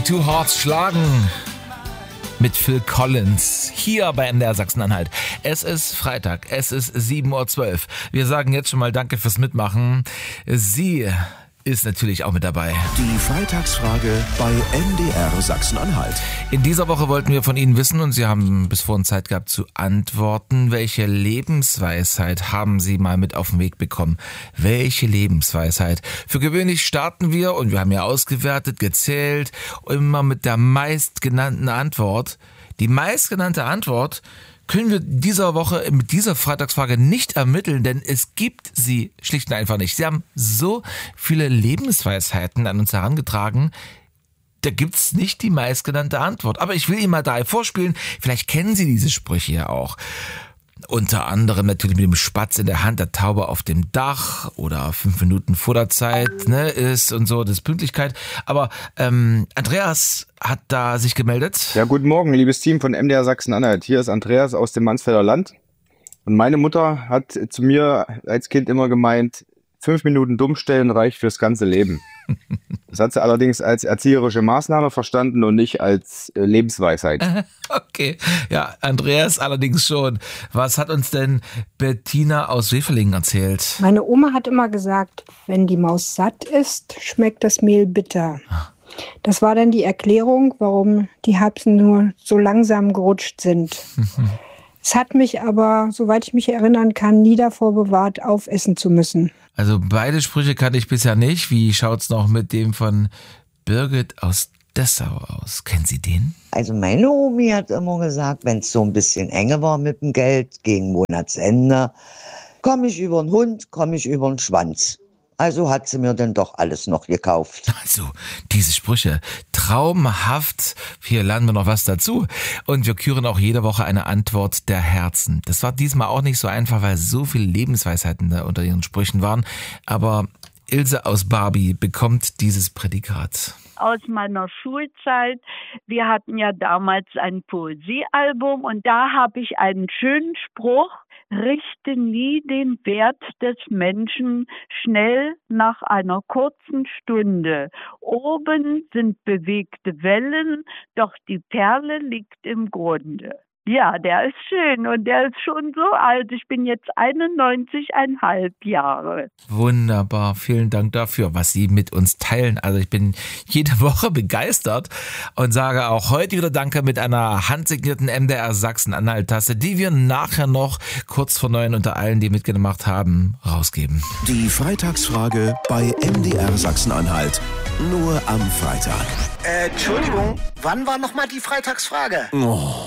Two Hearts schlagen mit Phil Collins hier bei MDR Sachsen-Anhalt. Es ist Freitag, es ist 7.12 Uhr. Wir sagen jetzt schon mal Danke fürs Mitmachen. Sie ist natürlich auch mit dabei. Die Freitagsfrage bei MDR Sachsen-Anhalt. In dieser Woche wollten wir von Ihnen wissen, und Sie haben bis vorhin Zeit gehabt zu antworten, welche Lebensweisheit haben Sie mal mit auf den Weg bekommen? Welche Lebensweisheit? Für gewöhnlich starten wir, und wir haben ja ausgewertet, gezählt, immer mit der meistgenannten Antwort. Die meistgenannte Antwort können wir dieser Woche mit dieser Freitagsfrage nicht ermitteln, denn es gibt sie schlicht und einfach nicht. Sie haben so viele Lebensweisheiten an uns herangetragen, da gibt's nicht die meistgenannte Antwort. Aber ich will Ihnen mal 3 vorspielen, vielleicht kennen Sie diese Sprüche ja auch. Unter anderem natürlich mit dem Spatz in der Hand, der Taube auf dem Dach oder 5 Minuten vor der Zeit ist und so, das ist Pünktlichkeit. Aber Andreas hat da sich gemeldet. Ja, guten Morgen, liebes Team von MDR Sachsen-Anhalt. Hier ist Andreas aus dem Mansfelder Land. Und meine Mutter hat zu mir als Kind immer gemeint, 5 Minuten dumm stellen reicht fürs ganze Leben. Das hat sie allerdings als erzieherische Maßnahme verstanden und nicht als Lebensweisheit. Okay, ja, Andreas allerdings schon. Was hat uns denn Bettina aus Wevelingen erzählt? Meine Oma hat immer gesagt, wenn die Maus satt ist, schmeckt das Mehl bitter. Das war dann die Erklärung, warum die Erbsen nur so langsam gerutscht sind. Es hat mich aber, soweit ich mich erinnern kann, nie davor bewahrt, aufessen zu müssen. Also beide Sprüche kannte ich bisher nicht. Wie schaut's noch mit dem von Birgit aus Dessau aus? Kennen Sie den? Also meine Omi hat immer gesagt, wenn es so ein bisschen enge war mit dem Geld gegen Monatsende, komme ich über den Hund, komme ich über den Schwanz. Also hat sie mir dann doch alles noch gekauft. Also, diese Sprüche, traumhaft. Hier lernen wir noch was dazu. Und wir küren auch jede Woche eine Antwort der Herzen. Das war diesmal auch nicht so einfach, weil so viele Lebensweisheiten da unter ihren Sprüchen waren. Aber Ilse aus Barbie bekommt dieses Prädikat. Aus meiner Schulzeit. Wir hatten ja damals ein Poesiealbum und da habe ich einen schönen Spruch: Richte nie den Wert des Menschen schnell nach einer kurzen Stunde. Oben sind bewegte Wellen, doch die Perle liegt im Grunde. Ja, der ist schön und der ist schon so alt. Ich bin jetzt 91,5 Jahre. Wunderbar, vielen Dank dafür, was Sie mit uns teilen. Also ich bin jede Woche begeistert und sage auch heute wieder Danke mit einer handsignierten MDR Sachsen-Anhalt-Tasse, die wir nachher noch kurz vor 9 unter allen, die mitgemacht haben, rausgeben. Die Freitagsfrage bei MDR Sachsen-Anhalt. Nur am Freitag. Entschuldigung, wann war nochmal die Freitagsfrage? Oh.